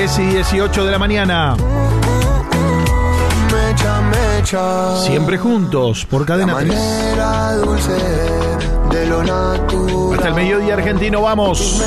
10:18 de la mañana. Siempre juntos por Cadena 3. Hasta el mediodía argentino, vamos.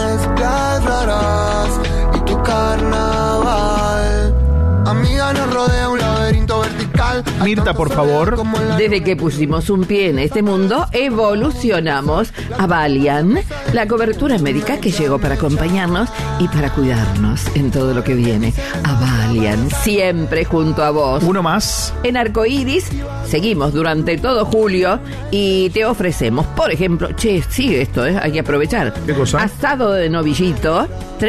Y tu carnaval, amiga, nos rodea un laberinto vertical. Mirta, por favor. Desde que pusimos un pie en este mundo, evolucionamos a Valiant, la cobertura médica que llegó para acompañarnos y para cuidarnos en todo lo que viene. A Valiant, siempre junto a vos. Uno más. En Arcoiris seguimos durante todo julio y te ofrecemos, por ejemplo, sigue esto, hay que aprovechar. ¿Qué cosa? Asado de novillito,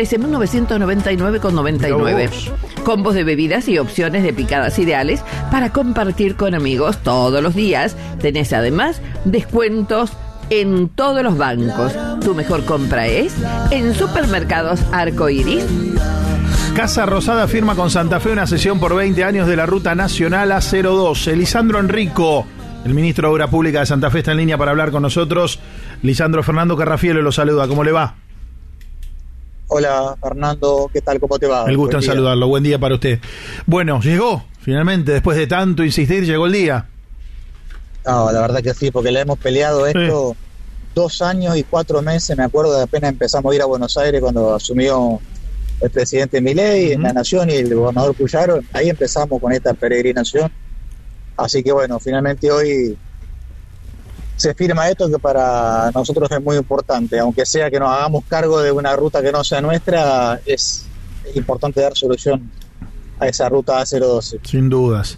13.999,99. Combos de bebidas y opciones de picadas ideales para compartir con amigos todos los días. Tenés además descuentos en todos los bancos. Tu mejor compra es en Supermercados Arcoiris. Casa Rosada firma con Santa Fe una sesión por 20 años de la Ruta Nacional A02. Lisandro Enrico, el ministro de Obra Pública de Santa Fe, está en línea para hablar con nosotros. Lisandro, Fernando Carrafielo lo saluda. ¿Cómo le va? Hola, Fernando, ¿qué tal? ¿Cómo te va? El gusto en saludarlo. Buen día para usted. Bueno, llegó, finalmente, después de tanto insistir, llegó el día. No, la verdad que sí, porque le hemos peleado esto 2 años y 4 meses. Me acuerdo de apenas empezamos a ir a Buenos Aires cuando asumió el presidente Milei en La Nación y el gobernador Puyaro. Ahí empezamos con esta peregrinación. Así que bueno, finalmente hoy se firma esto que para nosotros es muy importante. Aunque sea que nos hagamos cargo de una ruta que no sea nuestra, es importante dar solución a esa ruta A012. Sin dudas.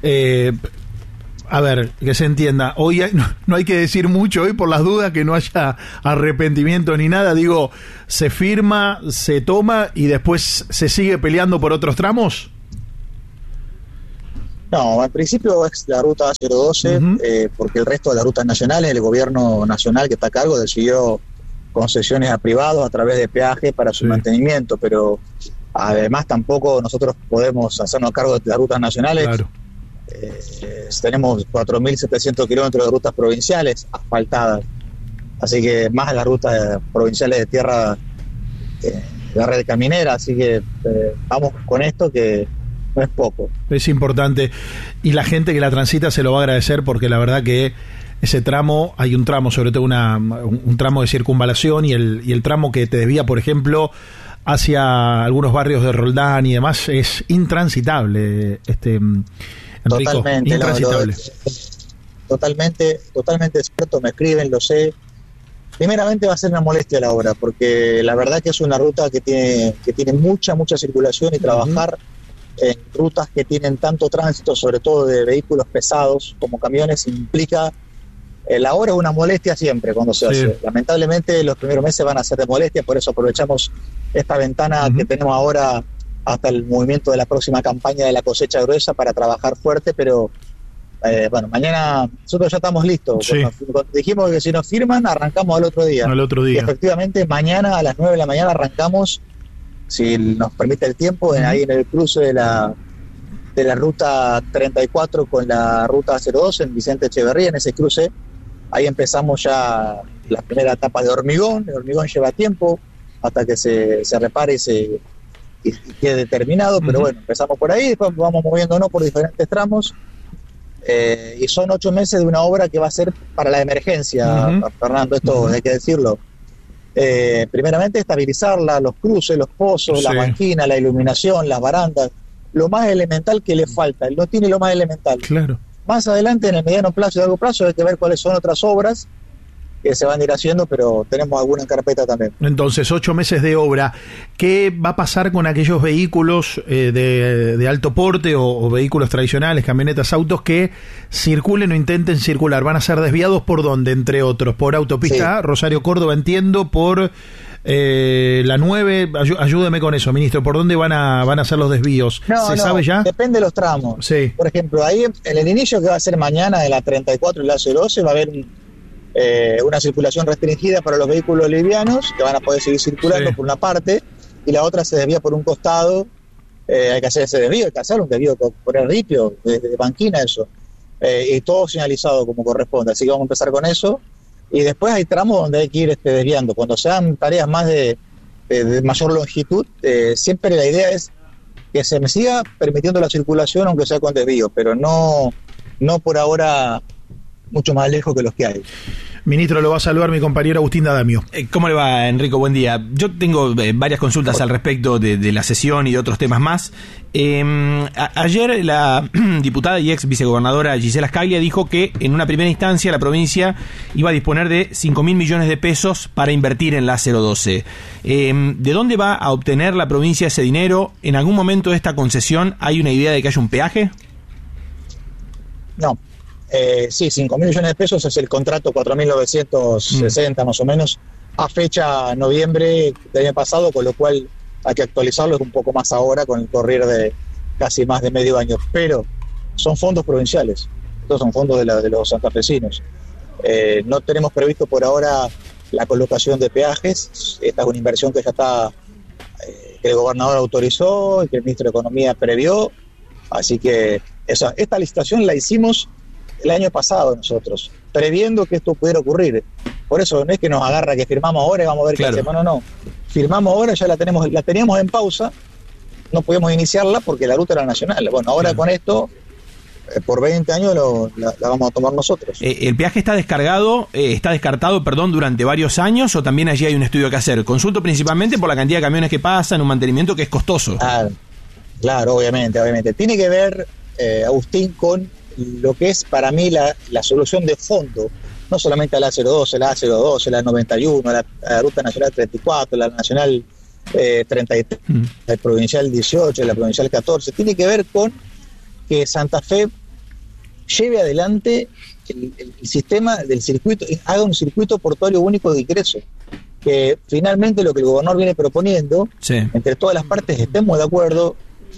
A ver, que se entienda, hoy no hay que decir mucho hoy por las dudas, que no haya arrepentimiento ni nada. Digo, ¿se firma, se toma y después se sigue peleando por otros tramos? No, al principio es la ruta A012, porque el resto de las rutas nacionales, el gobierno nacional que está a cargo decidió concesiones a privados a través de peaje para su mantenimiento, pero además tampoco nosotros podemos hacernos cargo de las rutas nacionales. Claro. Tenemos 4.700 kilómetros de rutas provinciales asfaltadas, así que más las rutas provinciales de tierra, la red caminera, así que vamos con esto que no es poco. Es importante y la gente que la transita se lo va a agradecer, porque la verdad que ese tramo, hay un tramo, sobre todo un tramo de circunvalación y el tramo que te desvía, por ejemplo, hacia algunos barrios de Roldán y demás, es intransitable, Enrico, totalmente, intransitable. Totalmente cierto, me escriben, lo sé. Primeramente va a ser una molestia la obra, porque la verdad que es una ruta que tiene mucha circulación, y trabajar en rutas que tienen tanto tránsito, sobre todo de vehículos pesados como camiones, implica la obra es una molestia siempre cuando se hace. Lamentablemente los primeros meses van a ser de molestia, por eso aprovechamos esta ventana que tenemos ahora hasta el movimiento de la próxima campaña de la cosecha gruesa para trabajar fuerte, pero bueno, mañana nosotros ya estamos listos. Cuando dijimos que si nos firman, arrancamos al otro día. Y efectivamente, mañana a las 9 de la mañana arrancamos, si nos permite el tiempo, ahí en el cruce de la ruta 34 con la ruta 02 en Vicente Echeverría, en ese cruce. Ahí empezamos ya la primera etapa de hormigón. El hormigón lleva tiempo hasta que se repare y quede terminado, pero bueno, empezamos por ahí, después vamos moviéndonos por diferentes tramos, y son 8 meses de una obra que va a ser para la emergencia, Fernando, esto hay que decirlo. Primeramente estabilizarla, los cruces, los pozos, la banquina, la iluminación, las barandas, lo más elemental que le falta. Él no tiene lo más elemental. Claro. Más adelante, en el mediano plazo y largo plazo, hay que ver cuáles son otras obras que se van a ir haciendo, pero tenemos alguna en carpeta también. Entonces, 8 meses de obra. ¿Qué va a pasar con aquellos vehículos de alto porte o vehículos tradicionales, camionetas, autos, que circulen o intenten circular? ¿Van a ser desviados por dónde, entre otros? ¿Por autopista Rosario Córdoba, entiendo? ¿Por la 9? Ayúdeme con eso, ministro. ¿Por dónde van a ser los desvíos? ¿Se sabe ya? Depende de los tramos. Sí. Por ejemplo, ahí en el inicio, que va a ser mañana, de la 34 y la 12, va a haber una circulación restringida para los vehículos livianos, que van a poder seguir circulando por una parte, y la otra se desvía por un costado. Hay que hacer ese desvío, hay que hacer un desvío por el ripio, de banquina, eso, y todo señalizado como corresponde. Así que vamos a empezar con eso, y después hay tramos donde hay que ir desviando. Cuando sean tareas más de mayor longitud, siempre la idea es que se me siga permitiendo la circulación, aunque sea con desvío, pero no por ahora mucho más lejos que los que hay. Ministro, lo va a saludar mi compañero Agustín D'Adamio. ¿Cómo le va, Enrico? Buen día. Yo tengo varias consultas al respecto de la sesión y de otros temas más. Ayer la diputada y ex vicegobernadora Gisela Scaglia dijo que en una primera instancia la provincia iba a disponer de 5.000 millones de pesos para invertir en la 012. ¿De dónde va a obtener la provincia ese dinero? ¿En algún momento de esta concesión hay una idea de que haya un peaje? No. Sí, 5.000 millones de pesos es el contrato 4.960 más o menos a fecha noviembre del año pasado, con lo cual hay que actualizarlo un poco más ahora con el correr de casi más de medio año, pero son fondos provinciales, estos son fondos de los santafesinos. No tenemos previsto por ahora la colocación de peajes. Esta es una inversión que ya está, que el gobernador autorizó y que el ministro de Economía previó, así que esta licitación la hicimos el año pasado nosotros, previendo que esto pudiera ocurrir. Por eso no es que nos agarra que firmamos ahora y vamos a ver qué hacemos. No. Firmamos ahora, ya la teníamos en pausa, no podíamos iniciarla porque la ruta era nacional. Bueno, ahora con esto, por 20 años la vamos a tomar nosotros. ¿El peaje está descartado, durante varios años, o también allí hay un estudio que hacer? Consulto principalmente por la cantidad de camiones que pasan, un mantenimiento que es costoso. Claro, obviamente. Tiene que ver, Agustín, con lo que es para mí la solución de fondo, no solamente a la 012, la A02, la 91, la Ruta Nacional 34, la Nacional 33, la Provincial 18, la Provincial 14, tiene que ver con que Santa Fe lleve adelante el sistema del circuito, haga un circuito portuario único de ingreso, que finalmente lo que el gobernador viene proponiendo, entre todas las partes estemos de acuerdo,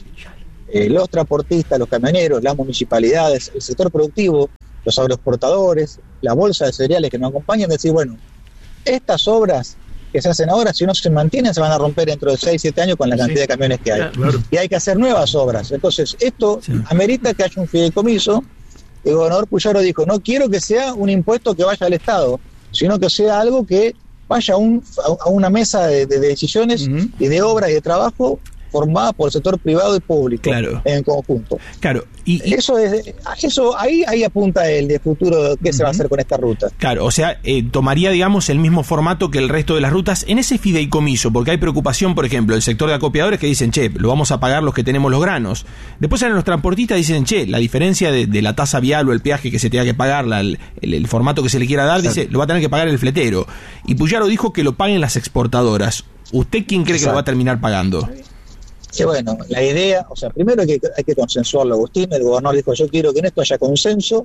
los transportistas, los camioneros, las municipalidades, el sector productivo, los agroexportadores, la bolsa de cereales que nos acompañan, decir, bueno, estas obras que se hacen ahora, si no se mantienen, se van a romper dentro de 6-7 años con la cantidad de camiones que hay. Claro. Y hay que hacer nuevas obras. Entonces, esto amerita que haya un fideicomiso. El gobernador Puyaro dijo, no quiero que sea un impuesto que vaya al Estado, sino que sea algo que vaya a una mesa de decisiones y de obras y de trabajo formada por el sector privado y público, en conjunto. Claro. Eso ahí apunta el de futuro, qué se va a hacer con esta ruta. Claro, o sea, tomaría, digamos, el mismo formato que el resto de las rutas en ese fideicomiso, porque hay preocupación, por ejemplo, del sector de acopiadores que dicen, lo vamos a pagar los que tenemos los granos. Después salen los transportistas y dicen, la diferencia de la tasa vial o el peaje que se tenga que pagar, el formato que se le quiera dar, dice, lo va a tener que pagar el fletero. Y Puyaro dijo que lo paguen las exportadoras. ¿Usted quién cree que lo va a terminar pagando? Que bueno, la idea, primero hay que consensuarlo, Agustín. El gobernador dijo, yo quiero que en esto haya consenso,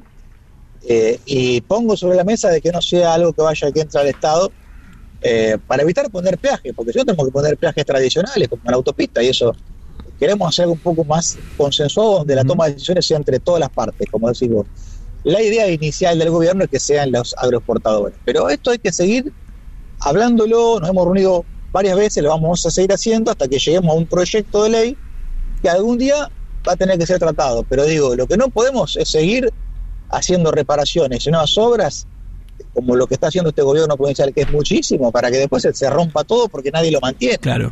y pongo sobre la mesa de que no sea algo que vaya que entre al Estado, para evitar poner peajes, porque si no tenemos que poner peajes tradicionales, como en la autopista, y eso queremos hacer algo un poco más consensuado, donde la toma de decisiones sea entre todas las partes, como decís vos. La idea inicial del gobierno es que sean los agroexportadores, pero esto hay que seguir hablándolo. Nos hemos reunido varias veces, lo vamos a seguir haciendo hasta que lleguemos a un proyecto de ley que algún día va a tener que ser tratado. Pero digo, lo que no podemos es seguir haciendo reparaciones y nuevas obras como lo que está haciendo este gobierno provincial, que es muchísimo, para que después se rompa todo porque nadie lo mantiene. Claro.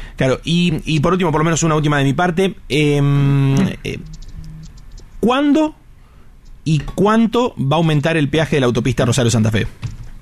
Y por último, por lo menos una última de mi parte, ¿cuándo y cuánto va a aumentar el peaje de la autopista Rosario-Santa Fe?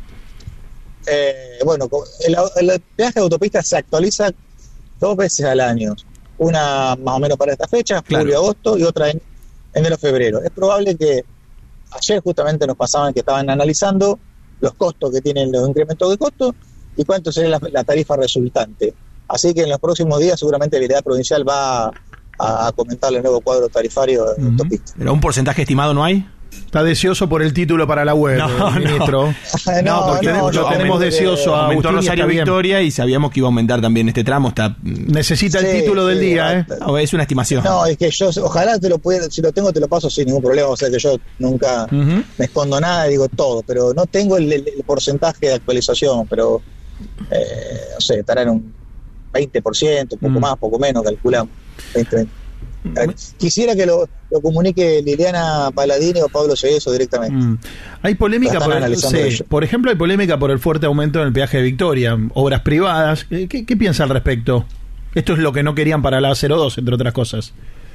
Bueno, el peaje de autopista se actualiza 2 veces al año, una más o menos para esta fecha, julio-agosto, y otra en enero-febrero. Es probable que ayer justamente nos pasaban que estaban analizando los costos que tienen los incrementos de costos y cuánto sería la tarifa resultante. Así que en los próximos días seguramente la Vialidad Provincial va a comentar el nuevo cuadro tarifario de autopista. ¿Pero un porcentaje estimado no hay? Está deseoso por el título para la web, ministro. Porque tenemos deseoso a Agustín Rosario Victoria y sabíamos que iba a aumentar también este tramo. Necesita el título del día, es una estimación. No, es que yo ojalá te lo pudiera, si lo tengo te lo paso sin ningún problema. O sea que yo nunca me escondo nada, digo todo, pero no tengo el porcentaje de actualización, pero no sé, estará en un 20%, poco más, poco menos, calculamos. 20. Quisiera que lo comunique Liliana Paladini o Pablo Cedeso directamente. Hay polémica por ejemplo, hay polémica por el fuerte aumento en el peaje de Victoria, obras privadas. ¿Qué piensa al respecto? Esto es lo que no querían para la 02, entre otras cosas.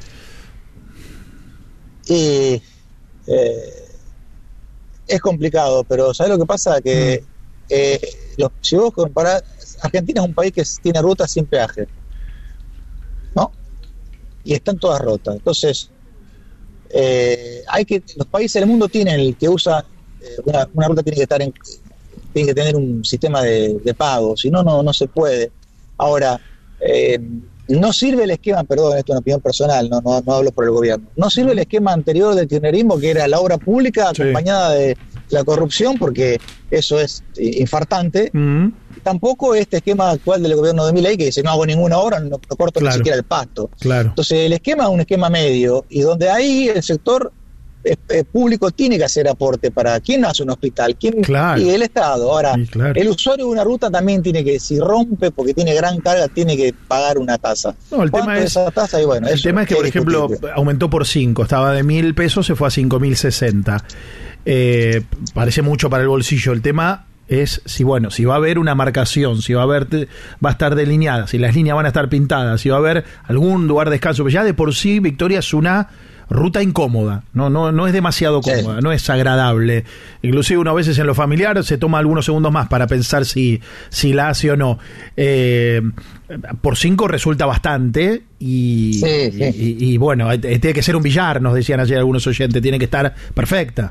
Y es complicado, pero ¿sabes lo que pasa? Que si vos comparás, Argentina es un país que tiene rutas sin peaje, ¿no? Y están todas rotas. Entonces, los países del mundo tienen el que usa una ruta tiene que tener un sistema de pago, si no, no se puede. Ahora, no sirve el esquema, perdón, esto es una opinión personal, no hablo por el gobierno, no sirve el esquema anterior del kirchnerismo, que era la obra pública acompañada de la corrupción, porque eso es infartante. Tampoco este esquema actual del gobierno de Milei, que dice no hago ninguna obra, no corto ni siquiera el pasto. Entonces el esquema es un esquema medio, y donde ahí el sector público tiene que hacer aporte para quién hace un hospital, y el Estado. Ahora, el usuario de una ruta también tiene que, si rompe porque tiene gran carga, tiene que pagar una tasa. No, el tema es esa tasa, y bueno, el tema es que, por ejemplo, aumentó por 5, estaba de 1.000 pesos, se fue a 5.060. Parece mucho para el bolsillo. El tema es si va a haber una marcación, si va a estar delineada, si las líneas van a estar pintadas, si va a haber algún lugar de descanso. Ya de por sí Victoria es una ruta incómoda, no es demasiado cómoda, no es agradable. Inclusive uno a veces en lo familiar se toma algunos segundos más para pensar si la hace o no. Por 5 resulta bastante y bueno, tiene que ser un billar, nos decían ayer algunos oyentes, tiene que estar perfecta.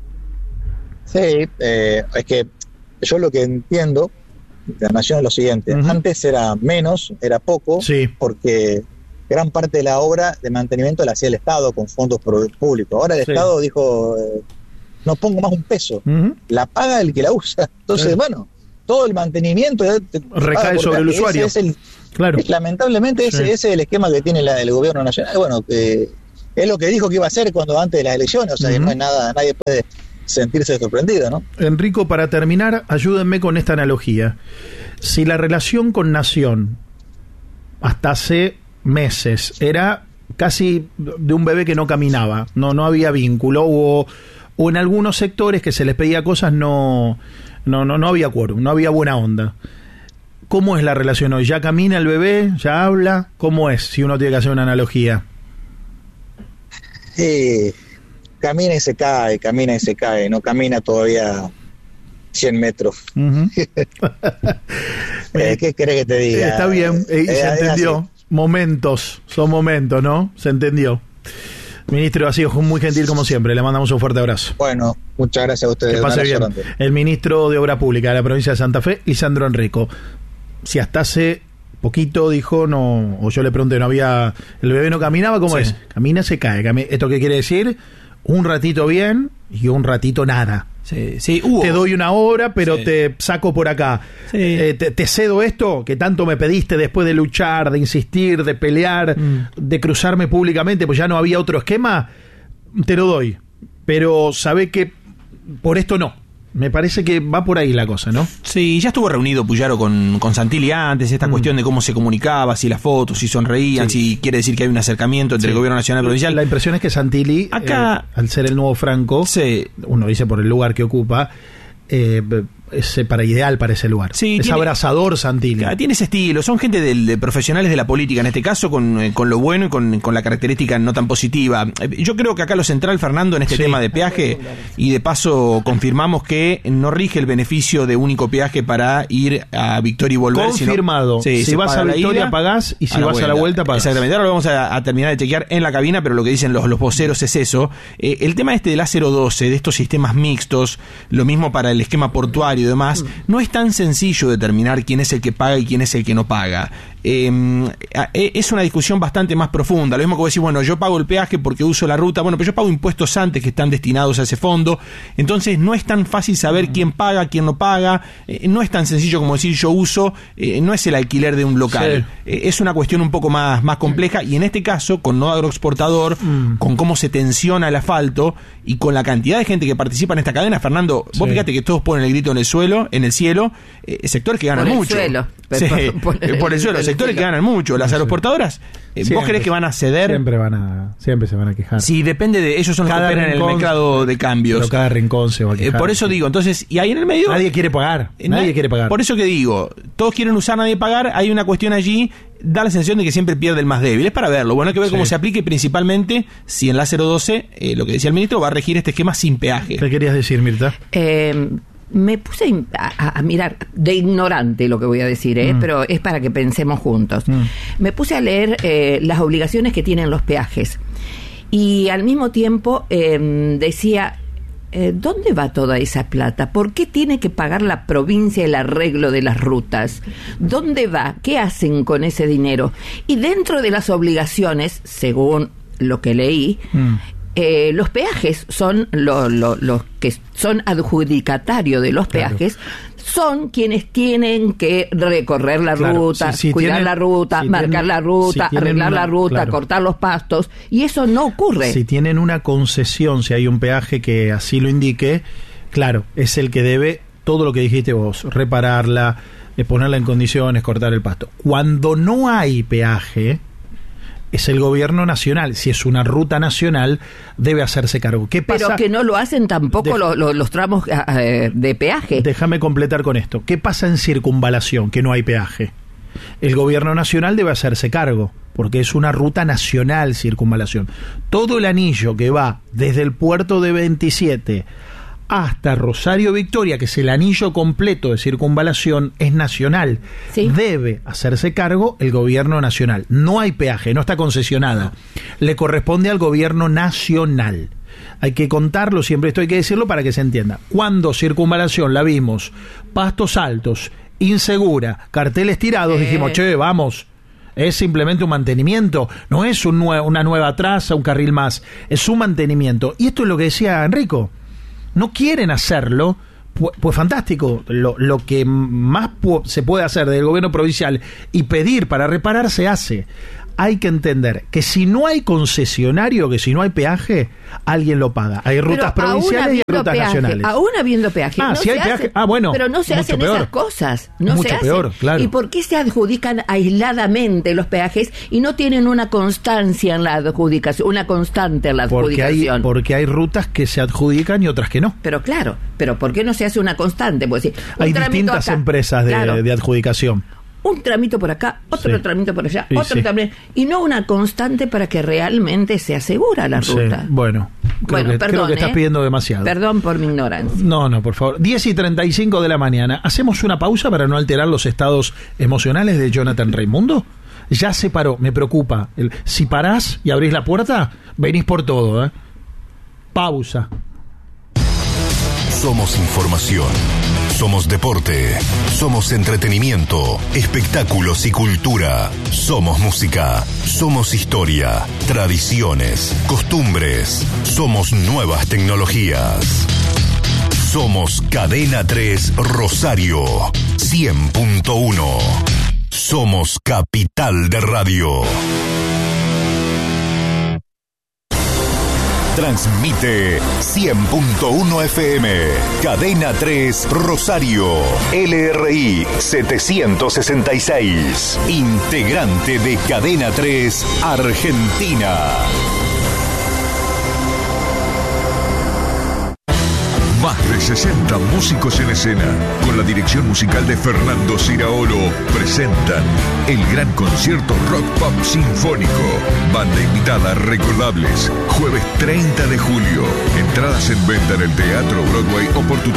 Sí, es que yo lo que entiendo de la Nación es lo siguiente. Antes era menos, era poco, porque gran parte de la obra de mantenimiento la hacía el Estado con fondos públicos. Ahora el Estado dijo, no pongo más un peso, la paga el que la usa. Entonces, bueno, todo el mantenimiento recae sobre el usuario. Lamentablemente ese es el esquema que tiene el gobierno nacional. Bueno, que es lo que dijo que iba a hacer cuando antes de las elecciones. O sea, que no hay nada, nadie puede sentirse sorprendido, ¿no? Enrico, para terminar, ayúdenme con esta analogía. Si la relación con Nación hasta hace meses era casi de un bebé que no caminaba, no había vínculo, o en algunos sectores que se les pedía cosas no había quórum, no había buena onda. ¿Cómo es la relación hoy? ¿Ya camina el bebé? ¿Ya habla? ¿Cómo es, si uno tiene que hacer una analogía? Camina y se cae, no camina todavía 100 metros. ¿Qué querés que te diga? Está bien, se entendió. Son momentos, ¿no? Se entendió. Ministro, ha sido muy gentil como siempre. Le mandamos un fuerte abrazo. Bueno, muchas gracias a ustedes. Que pase bien. El ministro de Obra Pública de la provincia de Santa Fe, Lisandro Enrico. Si hasta hace poquito dijo, o yo le pregunté, el bebé no caminaba, ¿cómo es? Camina, se cae. ¿Esto qué quiere decir? Un ratito bien y un ratito nada. Te doy una hora, pero te saco por acá. Te cedo esto que tanto me pediste después de luchar, de insistir, de pelear, de cruzarme públicamente, pues ya no había otro esquema. Te lo doy, pero sabe que por esto no. Me parece que va por ahí la cosa, ¿no? Sí, ya estuvo reunido Puyaro con Santilli antes, esta cuestión de cómo se comunicaba, si las fotos, si sonreían, si quiere decir que hay un acercamiento entre el gobierno nacional y provincial. La impresión es que Santilli, acá, al ser el nuevo Franco, uno dice por el lugar que ocupa, es ideal para ese lugar. Es abrazador Santilli. Tiene ese estilo, son gente de profesionales de la política, en este caso con lo bueno y con la característica no tan positiva. Yo creo que acá lo central, Fernando, en este tema de peaje, y de paso confirmamos que no rige el beneficio de único peaje para ir a Victoria y volver. Confirmado. Si vas a Victoria pagás, y si vas a la vuelta pagás. Exactamente, ahora lo vamos a terminar de chequear en la cabina, pero lo que dicen los voceros es eso. El tema del A012, de estos sistemas mixtos, lo mismo para el esquema portuario y demás, no es tan sencillo determinar quién es el que paga y quién es el que no paga. Es una discusión bastante más profunda. Lo mismo que vos decís, bueno, yo pago el peaje porque uso la ruta, bueno, pero yo pago impuestos antes que están destinados a ese fondo, entonces no es tan fácil saber quién paga, quién no paga, no es tan sencillo como decir yo uso, no es el alquiler de un local, es una cuestión un poco más compleja, y en este caso, con no agroexportador, con cómo se tensiona el asfalto y con la cantidad de gente que participa en esta cadena, Fernando, vos fíjate que todos ponen el grito en el cielo, sectores que ganan mucho. Por el suelo, sectores que ganan mucho. Las agroexportadoras, ¿vos creés que van a ceder? Siempre se van a quejar. Sí, depende de ellos, son los que operan en el mercado de cambios. Pero cada rincón se va a quejar. Por eso digo, entonces, y ahí en el medio nadie quiere pagar. Por eso que digo, todos quieren usar, nadie pagar. Hay una cuestión allí da la sensación de que siempre pierde el más débil. Es para verlo. Bueno, hay que ver cómo se aplique, principalmente si en la 012, lo que decía el ministro, va a regir este esquema sin peaje. ¿Qué querías decir, Mirta? Me puse a mirar, de ignorante lo que voy a decir, pero es para que pensemos juntos. Me puse a leer las obligaciones que tienen los peajes. Y al mismo tiempo decía, ¿dónde va toda esa plata? ¿Por qué tiene que pagar la provincia el arreglo de las rutas? ¿Dónde va? ¿Qué hacen con ese dinero? Y dentro de las obligaciones, según lo que leí, los peajes son los que son adjudicatarios de los peajes, son quienes tienen que recorrer la ruta, cuidar la ruta, marcar la ruta, arreglar la ruta, cortar los pastos, y eso no ocurre. Si tienen una concesión, si hay un peaje que así lo indique, claro, es el que debe todo lo que dijiste vos, repararla, ponerla en condiciones, cortar el pasto. Cuando no hay peaje, es el gobierno nacional. Si es una ruta nacional, debe hacerse cargo. ¿Qué pasa? Pero que no lo hacen tampoco los tramos de peaje. Déjame completar con esto. ¿Qué pasa en circunvalación, que no hay peaje? El gobierno nacional debe hacerse cargo, porque es una ruta nacional circunvalación. Todo el anillo que va desde el puerto de 27 hasta Rosario Victoria, que es el anillo completo de circunvalación, es nacional. ¿Sí? Debe hacerse cargo el gobierno nacional. No hay peaje, no está concesionada. Le corresponde al gobierno nacional. Hay que contarlo, siempre esto hay que decirlo para que se entienda. Cuando circunvalación la vimos, pastos altos, insegura, carteles tirados, dijimos, che, vamos. Es simplemente un mantenimiento, no es una nueva traza, un carril más, es un mantenimiento. Y esto es lo que decía Enrico. No quieren hacerlo, pues fantástico, lo que más se puede hacer del gobierno provincial y pedir para reparar se hace. Hay que entender que si no hay concesionario, que si no hay peaje, alguien lo paga. Hay rutas provinciales y rutas nacionales. Aún habiendo peaje. No si hay peaje. Bueno. Pero no se hacen esas cosas. No mucho se hacen. Peor, claro. ¿Y por qué se adjudican aisladamente los peajes y no tienen una constancia en la adjudicación, una constante en la adjudicación? Porque hay rutas que se adjudican y otras que no. Pero claro, pero ¿por qué no se hace una constante? Pues, sí, hay distintas empresas de adjudicación. Un tramito por acá, otro tramito por allá, otro también, y no una constante para que realmente se asegura la ruta. Bueno, creo que estás pidiendo demasiado. Perdón por mi ignorancia. No, por favor. 10:35 de la mañana. ¿Hacemos una pausa para no alterar los estados emocionales de Jonathan Raimundo? Ya se paró, me preocupa. Si parás y abrís la puerta, venís por todo, ¿eh? Pausa. Somos información. Somos deporte, somos entretenimiento, espectáculos y cultura. Somos música, somos historia, tradiciones, costumbres. Somos nuevas tecnologías. Somos Cadena 3 Rosario 100.1. Somos Capital de Radio. Transmite 100.1 FM, Cadena 3 Rosario, LRI 766, integrante de Cadena 3 Argentina. Más de 60 músicos en escena, con la dirección musical de Fernando Ciraolo, presentan el gran concierto Rock Pop Sinfónico. Banda invitada Recordables, jueves 30 de julio. Entradas en venta en el Teatro Broadway o por tu